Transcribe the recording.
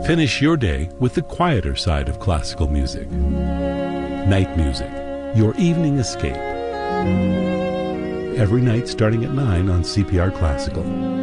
Finish your day with the quieter side of classical music. Night Music, your evening escape. Every night starting at 9 on CPR Classical.